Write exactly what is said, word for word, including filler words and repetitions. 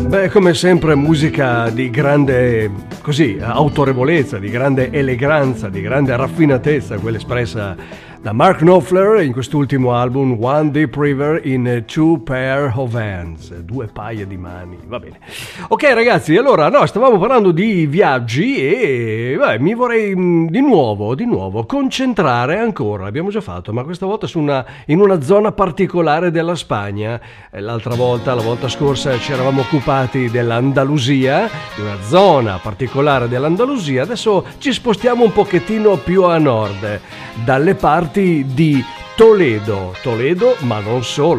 Beh, come sempre musica di grande, così, autorevolezza, di grande eleganza, di grande raffinatezza, quella espressa da Mark Knopfler in quest'ultimo album One Deep River in Two Pair of Hands, due paia di mani, va bene. Ok ragazzi, allora no, stavamo parlando di viaggi e beh, mi vorrei mh, di nuovo, di nuovo concentrare ancora, l'abbiamo già fatto, ma questa volta su una, in una zona particolare della Spagna. L'altra volta, la volta scorsa ci eravamo occupati dell'Andalusia, di una zona particolare dell'Andalusia, adesso ci spostiamo un pochettino più a nord, dalle parti di Toledo, Toledo, ma non solo.